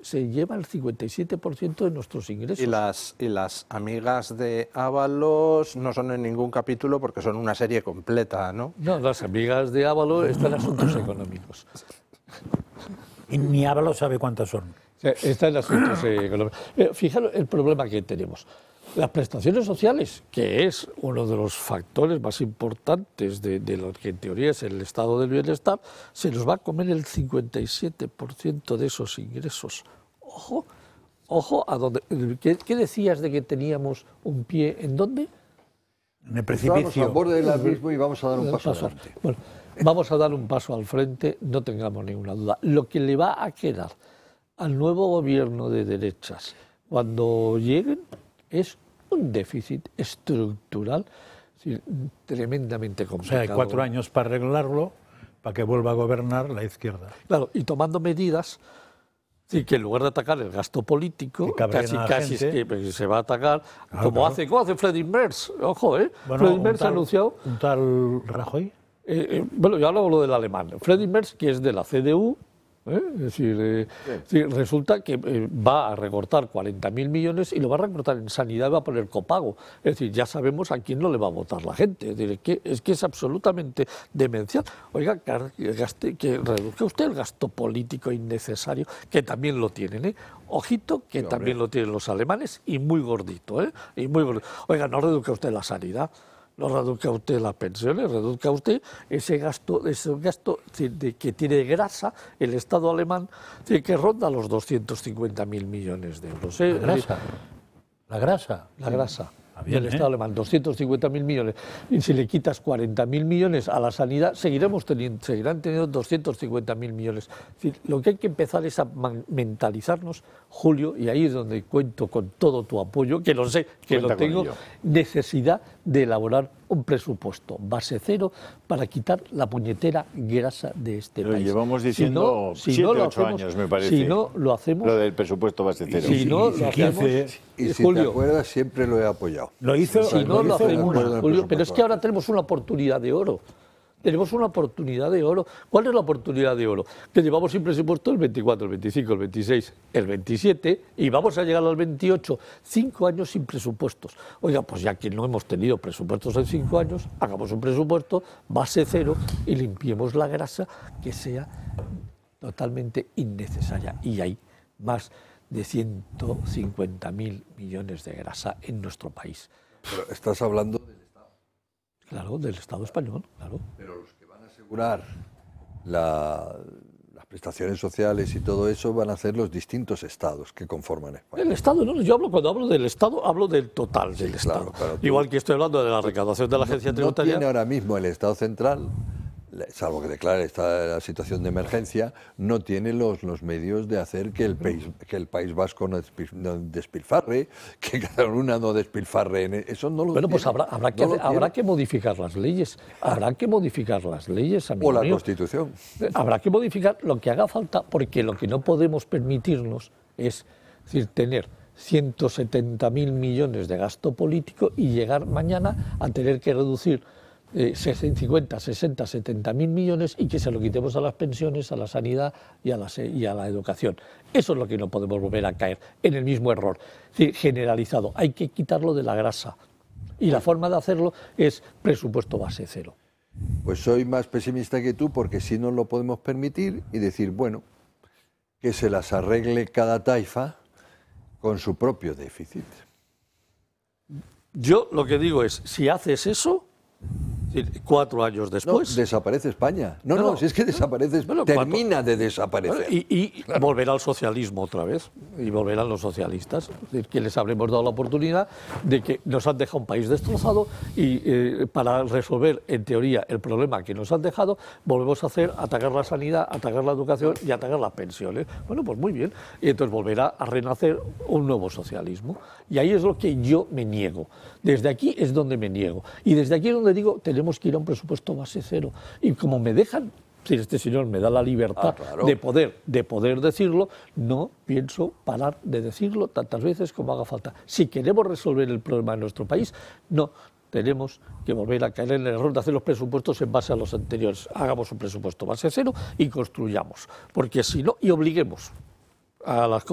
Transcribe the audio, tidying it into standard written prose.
se lleva el 57% de nuestros ingresos. Y las amigas de Ábalos no son en ningún capítulo porque son una serie completa, ¿no? No, las amigas de Ábalos están en asuntos económicos. Y ni Ábalos sabe cuántas son. Está en asuntos económicos. Fijaros el problema que tenemos. Las prestaciones sociales, que es uno de los factores más importantes de lo que en teoría es el estado del bienestar, se nos va a comer el 57% de esos ingresos. Ojo, ojo, ¿a dónde? ¿Qué decías de que teníamos un pie en dónde? En el precipicio. Estamos al borde del abismo y vamos a dar un paso adelante. Bueno, vamos a dar un paso al frente, no tengamos ninguna duda. Lo que le va a quedar al nuevo gobierno de derechas cuando lleguen es un déficit estructural tremendamente complicado. O sea, hay 4 años para arreglarlo, para que vuelva a gobernar la izquierda. Claro, y tomando medidas que en lugar de atacar el gasto político, casi que se va a atacar, como hace Friedrich Merz, ojo, Bueno, Friedrich Merz ha anunciado... ¿Un tal Rajoy? Bueno, yo hablo del alemán. Friedrich Merz, que es de la CDU, es decir, resulta que va a recortar 40.000 millones y lo va a recortar en sanidad y va a poner copago. Es decir, ya sabemos a quién no le va a votar la gente. Es decir, es que es absolutamente demencial. Oiga, que reduzca usted el gasto político innecesario, que también lo tienen, ¿eh? Ojito, que también lo tienen los alemanes y muy gordito, ¿eh? Y muy gordito. Oiga, no reduzca usted la sanidad. No reduzca usted las pensiones, reduzca usted ese gasto que tiene grasa el Estado alemán, que ronda los 250.000 millones de euros. La grasa. La grasa. Bien, del Estado alemán, 250.000 millones. Y si le quitas 40.000 millones a la sanidad, seguirán teniendo 250.000 millones. Es decir, lo que hay que empezar es a mentalizarnos, Julio, y ahí es donde cuento con todo tu apoyo, que lo sé, que lo tengo, necesidad de elaborar un presupuesto base cero para quitar la puñetera grasa de este país. Lo llevamos diciendo 7 u 8 años, me parece. Si no lo hacemos... Lo del presupuesto base cero. Si no lo hacemos... Y si te acuerdas, siempre lo he apoyado. Lo hizo. Si no lo hacemos, Julio, pero es que ahora ahora tenemos una oportunidad de oro. Tenemos una oportunidad de oro. ¿Cuál es la oportunidad de oro? Que llevamos sin presupuesto el 24, el 25, el 26, el 27 y vamos a llegar al 28. 5 años sin presupuestos. Oiga, pues ya que no hemos tenido presupuestos en 5 años, hagamos un presupuesto base cero y limpiemos la grasa que sea totalmente innecesaria. Y hay más de 150.000 millones de grasa en nuestro país. Pero estás hablando del Estado. Claro, del Estado español, claro. Pero los que van a asegurar las prestaciones sociales y todo eso van a ser los distintos estados que conforman España. El Estado, no, cuando hablo del Estado, hablo del total del Estado. Claro, igual que estoy hablando de la recaudación de la agencia tributaria. No tiene ahora mismo el Estado central, salvo que declare la situación de emergencia, no tiene los medios de hacer que el País Vasco no despilfarre, que Cataluña no despilfarre. Eso no lo Bueno, pues tiene. habrá que modificar las leyes. Habrá que modificar las leyes, amigo O la mío. Constitución. Habrá que modificar lo que haga falta, porque lo que no podemos permitirnos es decir, tener 170.000 millones de gasto político y llegar mañana a tener que reducir 50, 60, 70.000 millones y que se lo quitemos a las pensiones, a la sanidad y a la educación. Eso es lo que no podemos volver a caer en el mismo error. Es decir, generalizado. Hay que quitarlo de la grasa. Y la forma de hacerlo es presupuesto base cero. Pues soy más pesimista que tú porque si no lo podemos permitir y decir, bueno, que se las arregle cada taifa con su propio déficit. Yo lo que digo es, si haces eso, 4 años después... No, desaparece España. No, si es que desaparece, termina de desaparecer. Y volverá al socialismo otra vez, y volverán los socialistas, es decir, que les habremos dado la oportunidad de que nos han dejado un país destrozado y para resolver, en teoría, el problema que nos han dejado, volvemos a atacar la sanidad, atacar la educación y atacar las pensiones. Bueno, pues muy bien, y entonces volverá a renacer un nuevo socialismo. Y ahí es lo que yo me niego. Desde aquí es donde me niego. Y desde aquí es donde digo, tenemos que ir a un presupuesto base cero. Y como me dejan, si este señor me da la libertad de poder decirlo, no pienso parar de decirlo tantas veces como haga falta. Si queremos resolver el problema de nuestro país, no tenemos que volver a caer en el error de hacer los presupuestos en base a los anteriores. Hagamos un presupuesto base cero y construyamos. Porque si no, y obliguemos a las